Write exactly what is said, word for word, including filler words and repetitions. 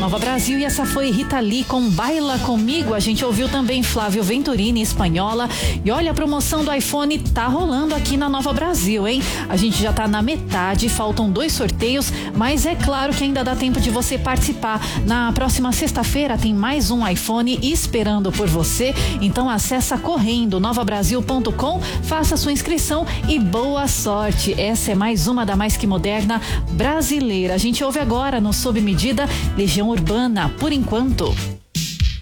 Nova Brasil e essa foi Rita Lee com Baila Comigo. A gente ouviu também Flávio Venturini, Espanhola. E olha, a promoção do iPhone tá rolando aqui na Nova Brasil, hein? A gente já tá na metade, faltam dois sorteios, mas é claro que ainda dá tempo de você participar. Na próxima sexta-feira tem mais um iPhone esperando por você. Então acessa correndo nova brasil ponto com, faça sua inscrição e boa sorte. Essa é mais uma da Mais Que Moderna brasileira. A gente ouve agora no Sob Medida Legião Urbana, por enquanto.